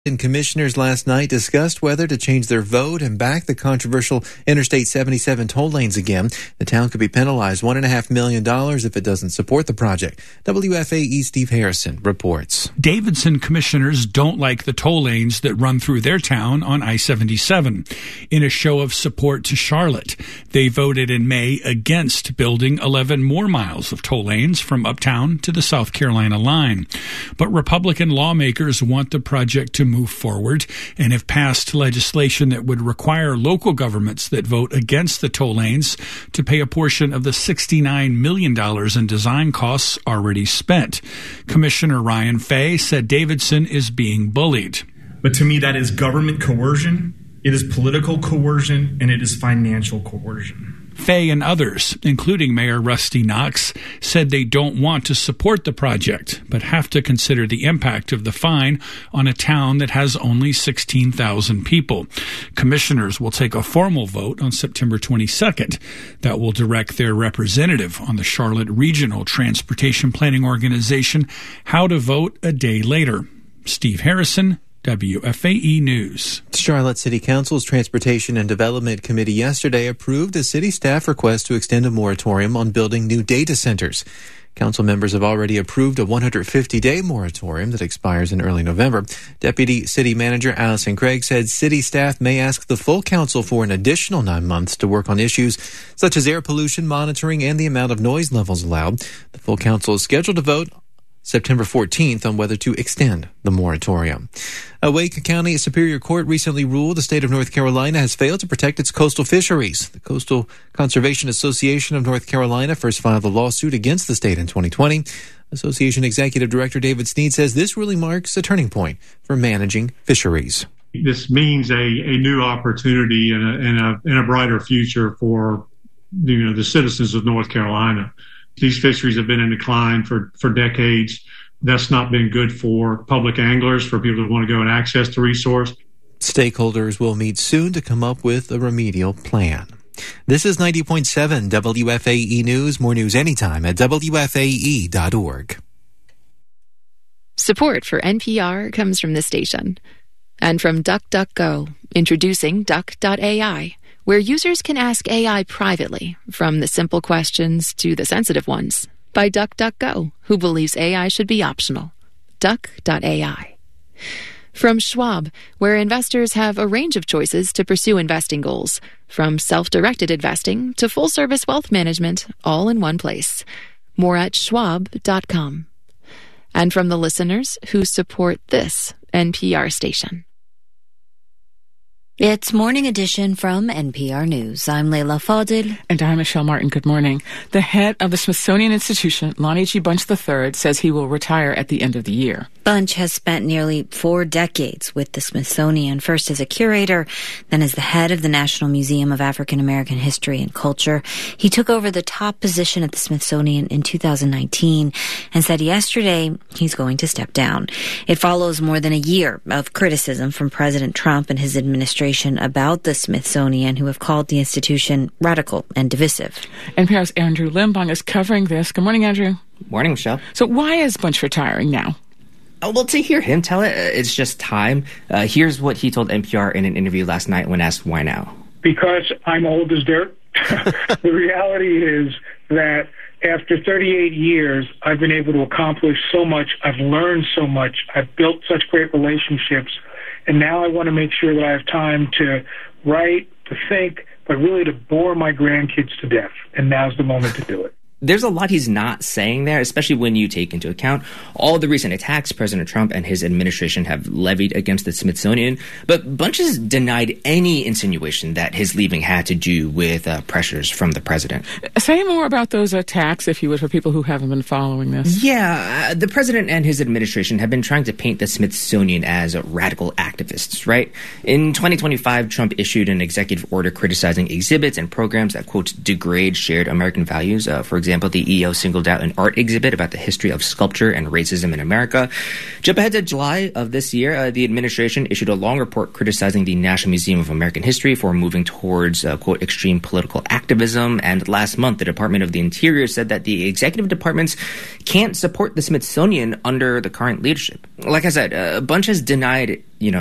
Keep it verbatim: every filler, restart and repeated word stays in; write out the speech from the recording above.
And commissioners last night discussed whether to change their vote and back the controversial Interstate seventy-seven toll lanes again. The town could be penalized one point five million dollars if it doesn't support the project. W F A E Steve Harrison reports. Davidson commissioners don't like the toll lanes that run through their town on I seventy-seven. In a show of support to Charlotte, they voted in May against building eleven more miles of toll lanes from uptown to the South Carolina line. But Republican lawmakers want the project to move forward and have passed legislation that would require local governments that vote against the toll lanes to pay a portion of the sixty-nine million dollars in design costs already spent. Commissioner Ryan Fay said Davidson is being bullied. But to me, that is government coercion, it is political coercion, and it is financial coercion. Fay and others, including Mayor Rusty Knox, said they don't want to support the project, but have to consider the impact of the fine on a town that has only sixteen thousand people. Commissioners will take a formal vote on September twenty-second that will direct their representative on the Charlotte Regional Transportation Planning Organization how to vote a day later. Steve Harrison, W F A E News. Charlotte City Council's Transportation and Development Committee yesterday approved a city staff request to extend a moratorium on building new data centers. Council members have already approved a one hundred fifty day moratorium that expires in early November. Deputy City Manager Allison Craig said city staff may ask the full council for an additional nine months to work on issues such as air pollution monitoring and the amount of noise levels allowed. The full council is scheduled to vote September fourteenth on whether to extend the moratorium. A Wake County Superior Court recently ruled the state of North Carolina has failed to protect its coastal fisheries. The Coastal Conservation Association of North Carolina first filed a lawsuit against the state in twenty twenty. Association Executive Director David Snead says this really marks a turning point for managing fisheries. This means a, a new opportunity and a, and, a, and a brighter future for you know the citizens of North Carolina. These fisheries have been in decline for, for decades. That's not been good for public anglers, for people who want to go and access the resource. Stakeholders will meet soon to come up with a remedial plan. This is ninety point seven W F A E News. More news anytime at W F A E dot org. Support for N P R comes from this station. And from DuckDuckGo, introducing Duck dot A I. Where users can ask A I privately, from the simple questions to the sensitive ones, by DuckDuckGo, who believes A I should be optional. Duck dot A I. From Schwab, where investors have a range of choices to pursue investing goals, from self-directed investing to full-service wealth management, all in one place. More at schwab dot com. And from the listeners who support this N P R station. It's Morning Edition from N P R News. I'm Leila Fadil. And I'm Michelle Martin. Good morning. The head of the Smithsonian Institution, Lonnie G. Bunch the third, says he will retire at the end of the year. Bunch has spent nearly four decades with the Smithsonian, first as a curator, then as the head of the National Museum of African American History and Culture. He took over the top position at the Smithsonian in two thousand nineteen and said yesterday he's going to step down. It follows more than a year of criticism from President Trump and his administration about the Smithsonian, who have called the institution radical and divisive. N P R's Andrew Limbong is covering this. Good morning, Andrew. Morning, Michelle. So why is Bunch retiring now? Oh, well, to hear him tell it, it's just time. Uh, here's what he told N P R in an interview last night when asked why now. Because I'm old as dirt. The reality is that after thirty-eight years, I've been able to accomplish so much. I've learned so much. I've built such great relationships. And now I want to make sure that I have time to write, to think, but really to bore my grandkids to death. And now's the moment to do it. There's a lot he's not saying there, especially when you take into account all the recent attacks President Trump and his administration have levied against the Smithsonian. But Bunch has denied any insinuation that his leaving had to do with uh, pressures from the president. Say more about those attacks, if you would, for people who haven't been following this. Yeah, uh, the president and his administration have been trying to paint the Smithsonian as radical activists, right? In twenty twenty-five, Trump issued an executive order criticizing exhibits and programs that, quote, degrade shared American values. Uh, for example, example, the E O singled out an art exhibit about the history of sculpture and racism in America. Jump ahead to July of this year, uh, the administration issued a long report criticizing the National Museum of American History for moving towards, uh, quote, extreme political activism. And last month, the Department of the Interior said that the executive departments can't support the Smithsonian under the current leadership. Like I said, uh, Bunch has denied, you know,